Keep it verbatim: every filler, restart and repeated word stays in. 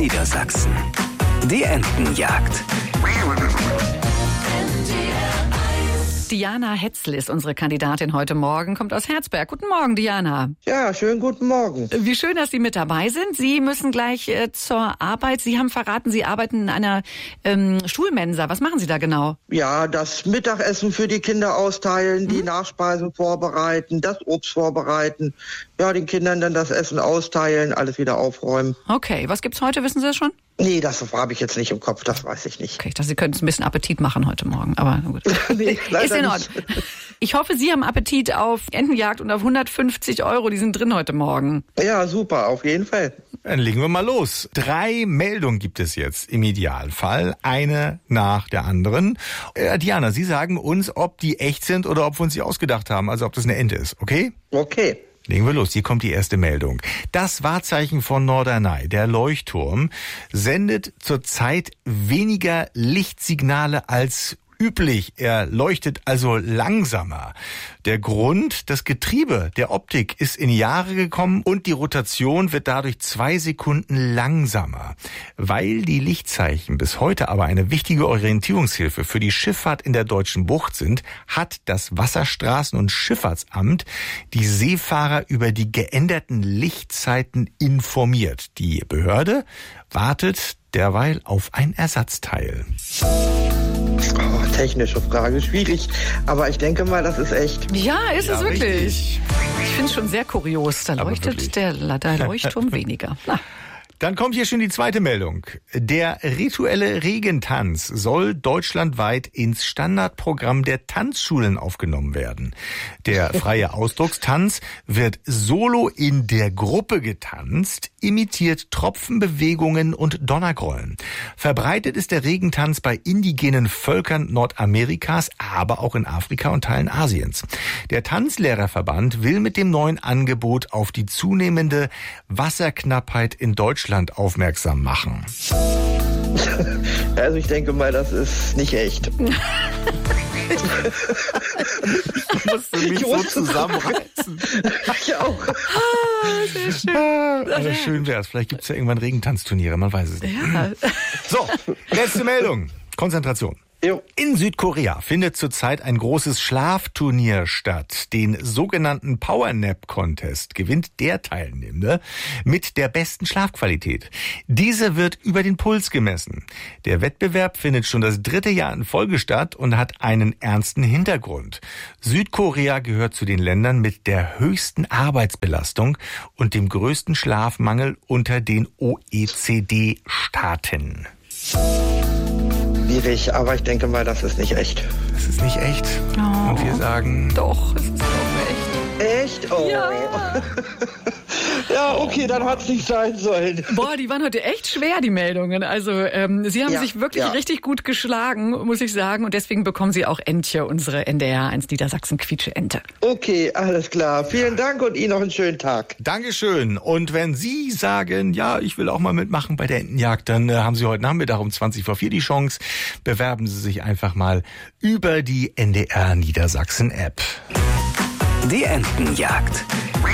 Niedersachsen. Die Entenjagd. Diana Hetzel ist unsere Kandidatin heute Morgen, kommt aus Herzberg. Guten Morgen, Diana. Ja, schönen guten Morgen. Wie schön, dass Sie mit dabei sind. Sie müssen gleich äh, zur Arbeit. Sie haben verraten, Sie arbeiten in einer ähm, Schulmensa. Was machen Sie da genau? Ja, das Mittagessen für die Kinder austeilen, die mhm. Nachspeisen vorbereiten, das Obst vorbereiten, ja, den Kindern dann das Essen austeilen, alles wieder aufräumen. Okay, was gibt's heute, wissen Sie das schon? Nee, das habe ich jetzt nicht im Kopf, das weiß ich nicht. Okay, ich dachte, Sie könnten ein bisschen Appetit machen heute Morgen, aber gut. Nee, ist in Ordnung. Ich hoffe, Sie haben Appetit auf Entenjagd und auf hundertfünfzig Euro, die sind drin heute Morgen. Ja, super, auf jeden Fall. Dann legen wir mal los. Drei Meldungen gibt es jetzt im Idealfall, eine nach der anderen. Äh, Diana, Sie sagen uns, ob die echt sind oder ob wir uns die ausgedacht haben, also ob das eine Ente ist, okay? Okay. Legen wir los, hier kommt die erste Meldung. Das Wahrzeichen von Norderney, der Leuchtturm, sendet zurzeit weniger Lichtsignale als üblich. Er leuchtet also langsamer. Der Grund, das Getriebe der Optik ist in Jahre gekommen und die Rotation wird dadurch zwei Sekunden langsamer. Weil die Lichtzeichen bis heute aber eine wichtige Orientierungshilfe für die Schifffahrt in der deutschen Bucht sind, hat das Wasserstraßen- und Schifffahrtsamt die Seefahrer über die geänderten Lichtzeiten informiert. Die Behörde wartet derweil auf ein Ersatzteil. Oh, technische Frage, schwierig. Aber ich denke mal, das ist echt. Ja, ist Ja, es wirklich. richtig. Ich finde es schon sehr kurios. Da Aber leuchtet wirklich. der, der Leuchtturm weniger. Na. Dann kommt hier schon die zweite Meldung. Der rituelle Regentanz soll deutschlandweit ins Standardprogramm der Tanzschulen aufgenommen werden. Der freie Ausdruckstanz wird solo in der Gruppe getanzt, imitiert Tropfenbewegungen und Donnergrollen. Verbreitet ist der Regentanz bei indigenen Völkern Nordamerikas, aber auch in Afrika und Teilen Asiens. Der Tanzlehrerverband will mit dem neuen Angebot auf die zunehmende Wasserknappheit in Deutschland aufmerksam machen. Also ich denke mal, das ist nicht echt. Ich musste mich Ich so musste zusammenreißen. Ich auch. Sehr schön. Ah, also schön wär's. Vielleicht gibt's ja irgendwann Regentanzturniere, man weiß es nicht. Ja. So, letzte Meldung. Konzentration. Jo. In Südkorea findet zurzeit ein großes Schlafturnier statt. Den sogenannten Power Nap Contest gewinnt der Teilnehmende mit der besten Schlafqualität. Diese wird über den Puls gemessen. Der Wettbewerb findet schon das dritte Jahr in Folge statt und hat einen ernsten Hintergrund. Südkorea gehört zu den Ländern mit der höchsten Arbeitsbelastung und dem größten Schlafmangel unter den O E C D-Staaten. Schwierig, aber ich denke mal, das ist nicht echt. Das ist nicht echt. Oh. Und wir sagen... Doch, es ist doch echt. Echt? Oh. Ja. Ja, okay, dann hat es nicht sein sollen. Boah, die waren heute echt schwer, die Meldungen. Also ähm, Sie haben Ja, sich wirklich ja. richtig gut geschlagen, muss ich sagen. Und deswegen bekommen Sie auch Entje, unsere N D R eins Niedersachsen Quietsche-Ente. Okay, alles klar. Vielen Dank und Ihnen noch einen schönen Tag. Dankeschön. Und wenn Sie sagen, ja, ich will auch mal mitmachen bei der Entenjagd, dann äh, haben Sie heute Nachmittag um zwanzig vor vier die Chance. Bewerben Sie sich einfach mal über die N D R Niedersachsen App. Die Entenjagd.